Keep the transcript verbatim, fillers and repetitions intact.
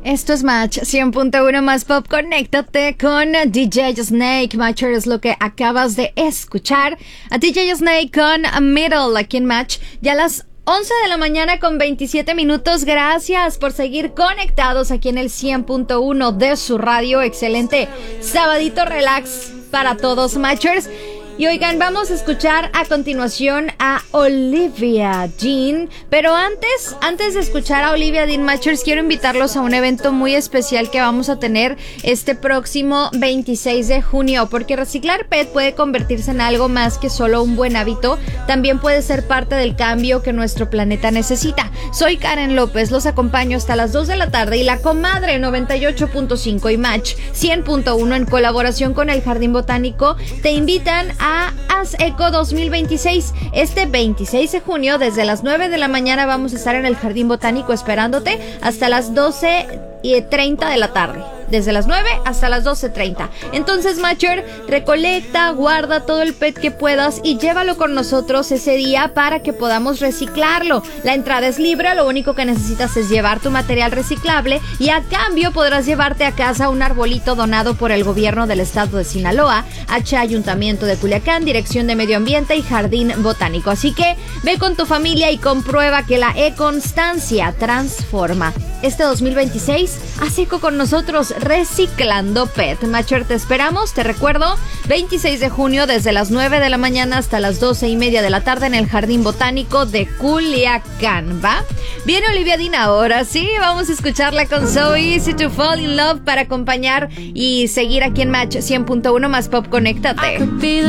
Esto es Match cien punto uno más Pop. Conéctate con D J Snake. Matcher es lo que acabas de escuchar. A D J Snake con Middle aquí en Match. Ya a las once de la mañana con veintisiete minutos. Gracias por seguir conectados aquí en el cien punto uno de su radio. Excelente sabadito relax para todos, Matchers. Y oigan, vamos a escuchar a continuación a Olivia Dean. Pero antes, antes de escuchar a Olivia Dean, Matchers, quiero invitarlos a un evento muy especial que vamos a tener este próximo veintiséis de junio. Porque reciclar P E T puede convertirse en algo más que solo un buen hábito. También puede ser parte del cambio que nuestro planeta necesita. Soy Karen López, los acompaño hasta las dos de la tarde. Y la comadre noventa y ocho punto cinco y Match cien punto uno en colaboración con el Jardín Botánico te invitan a a Haz Eco dos mil veintiséis. Este veintiséis de junio, desde las nueve de la mañana, vamos a estar en el Jardín Botánico esperándote hasta las doce y treinta de la tarde. Desde las nueve hasta las doce treinta. Entonces, Matcher, recolecta, guarda todo el P E T que puedas y llévalo con nosotros ese día para que podamos reciclarlo. La entrada es libre, lo único que necesitas es llevar tu material reciclable y a cambio podrás llevarte a casa un arbolito donado por el gobierno del estado de Sinaloa, H Ayuntamiento de Culiacán, Dirección de Medio Ambiente y Jardín Botánico. Así que ve con tu familia y comprueba que la e-constancia transforma. Este dos mil veintiséis, haz eco con nosotros, reciclando P E T. Matcher, te esperamos, te recuerdo, veintiséis de junio desde las nueve de la mañana hasta las doce y media de la tarde en el Jardín Botánico de Culiacán, ¿va? Viene Olivia Dean ahora, sí, vamos a escucharla con So Easy to Fall in Love para acompañar y seguir aquí en Match cien punto uno más Pop. Conéctate.